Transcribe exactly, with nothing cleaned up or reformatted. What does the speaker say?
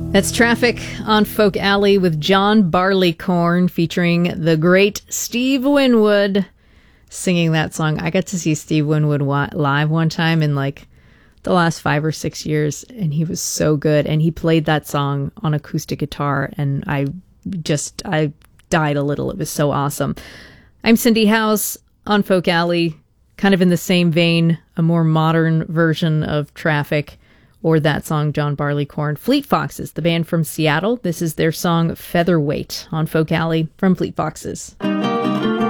That's Traffic on Folk Alley with John Barleycorn featuring the great Steve Winwood singing that song. I got to see Steve Winwood live one time in like the last five or six years, and he was so good. And he played that song on acoustic guitar, and I just, I died a little. It was so awesome. I'm Cindy House on Folk Alley, kind of in the same vein, a more modern version of Traffic, or that song, John Barleycorn. Fleet Foxes, the band from Seattle. This is their song Featherweight on Folk Alley from Fleet Foxes.